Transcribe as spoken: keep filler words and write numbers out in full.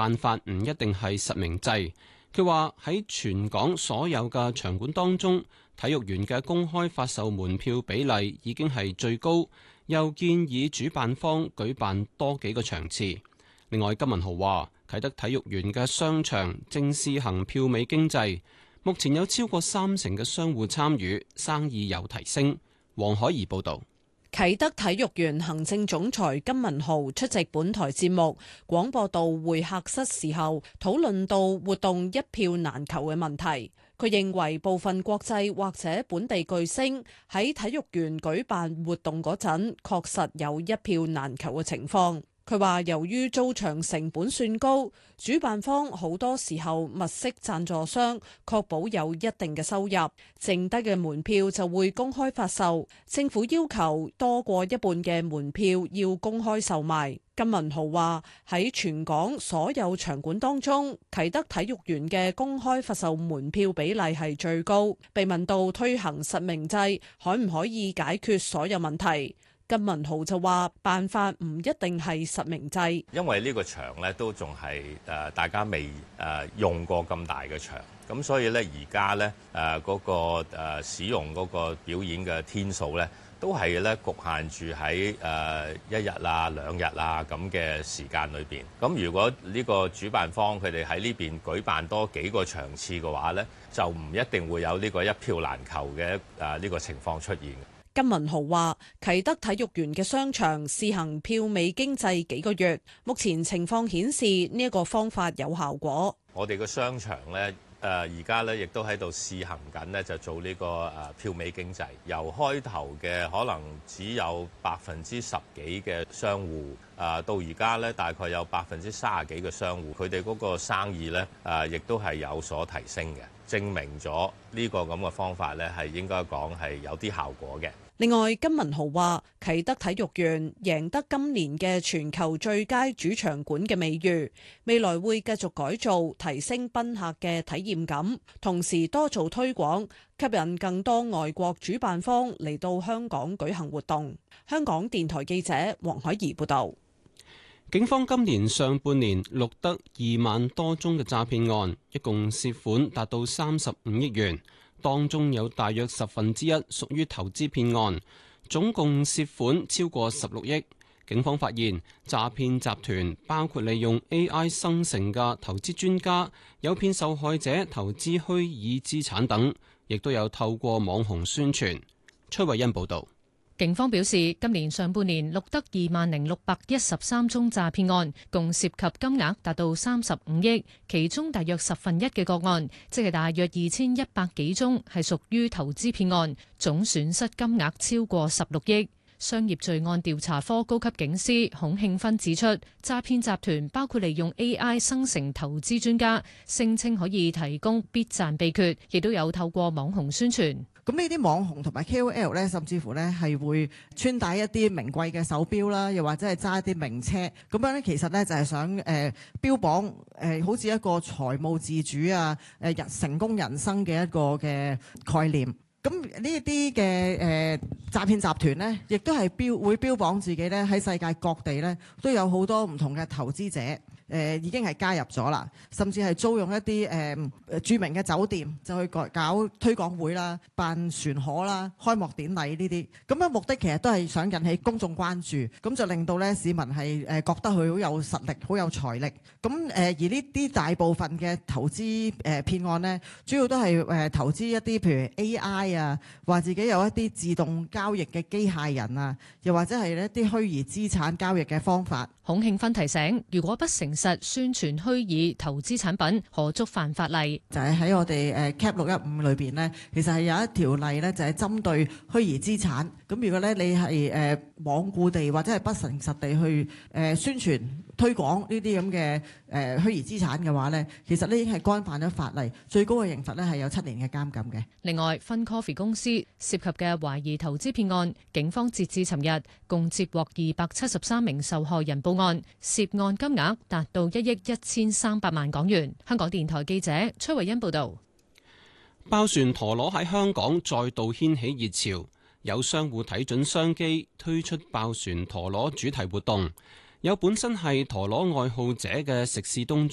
辦法唔一定係實名制。佢話喺全港所有嘅場館當中，體育園嘅公開發售門票比例已經係最高，又建議主辦方舉辦多幾個場次。另外，金文豪話啟德體育園嘅商場正試行票尾經濟，目前有超過三成嘅商戶參與，生意有提升。黃海怡報導。 啟德體育園行政總裁金文豪出席本台節目廣播道會客室時候，討論到活動一票難求嘅問題。佢認為部分國際或者本地巨星喺體育園舉辦活動嗰陣，確實有一票難求嘅情況。佢話由於租場成本算高，主辦方好多時候物色贊助商，確保有一定嘅收入，剩低嘅門票就會公開發售。政府要求多過一半嘅門票要公開售賣。金文豪話喺全港所有場館當中，啟德體育園嘅公開發售門票比例係最高。被問到推行實名制可唔可以解決所有問題，金文豪就話辦法唔一定係實名制， 因為呢個場咧都仲係誒大家未誒用過咁大嘅場，咁所以咧而家咧誒嗰個誒使用嗰個表演嘅天數咧都係咧局限住喺誒一日啊兩日啊咁嘅時間裏邊。咁如果呢個主辦方佢哋喺呢邊舉辦多幾個場次嘅話咧，就唔一定會有呢個一票難求嘅誒呢個情況出現。 金文豪話啟德體育園嘅商場試行票尾經濟幾個月，目前情況顯示呢一個方法有效果。 我哋嘅商場咧，誒而家咧亦都喺度試行緊咧，就做呢個誒票尾經濟。由開頭嘅可能只有百分之十幾嘅商戶，誒到而家咧大概有百分之三十幾嘅商戶，佢哋嗰個生意咧誒亦都係有所提升嘅，證明咗呢個咁嘅方法咧係應該講係有啲效果嘅。 另外，金文豪話啟德體育園贏得今年嘅全球最佳主場館嘅美譽，未來會繼續改造，提升賓客嘅體驗感，同時多做推廣，吸引更多外國主辦方嚟到香港舉行活動。香港電台記者黃海怡報道。 警方今年上半年錄得二萬多宗嘅詐騙案，一共涉款達到三十五億元。當中有大約十分之一屬於投資騙案，總共涉款超過十六億。警方發現詐騙集團包括利用 A I 生成嘅投資專家，誘騙受害者投資虛擬資產等，亦都有透過網紅宣傳。崔慧欣報道。 警方表示，今年上半年錄得二萬零六百一十三宗詐騙案，共涉及金額達到三十五億，其中大約十分一嘅個案，即係大約二千一百幾宗，係屬於投資騙案，總損失金額超過十六億。商業罪案調查科高級警司孔慶芬指出，詐騙集團包括利用 A I 生成投資專家，聲稱可以提供必賺秘訣，亦都有透過網紅宣傳。 咁呢啲網紅同埋 K O L 咧，甚至乎咧係會穿戴一啲名貴嘅手錶啦，又或者係揸一啲名車，咁樣咧其實咧就係想誒、呃、標榜誒、呃、好似一個財務自主啊，誒、呃、人成功人生嘅一個嘅概念。咁呢啲嘅誒詐騙集團咧，亦都係標會標榜自己咧喺世界各地咧都有好多唔同嘅投資者。誒、呃、已經係加入咗啦，甚至係租用一啲誒、呃、著名嘅酒店，就去搞搞推廣會啦、辦船河啦、開幕典禮呢啲。咁樣目的其實都係想引起公眾關注，咁就令到咧市民係誒覺得佢好有實力、好有財力。咁誒、呃、而呢啲大部分嘅投資誒騙案呢，主要都係誒、呃、投資一啲譬如 A I 啊，話自己有一啲自動交易嘅機械人啊，又或者係一啲虛擬資產交易嘅方法。 孔慶芬提醒，如果不誠實宣傳虛擬投資產品，可觸犯法例。 就係喺我哋誒 Cap 六一五裏邊呢，其實係有一條例呢，就係針對虛擬資產。咁如果咧你係誒罔顧地或者係不誠實地去誒宣傳推廣呢啲咁嘅誒虛擬資產嘅話呢，其實呢已經係干犯咗法例，最高嘅刑罰呢係有七年嘅監禁嘅。 另外，Fun Coffee 公司涉及嘅懷疑投資騙案，警方截至尋日共接獲二百七十三名受害人報案，涉案金額達到一億一千三百萬港元。香港電台記者崔慧欣報道。 爆旋陀螺喺香港再度掀起熱潮，有商戶睇準商機推出爆旋陀螺主題活動。有本身係陀螺愛好者嘅食肆東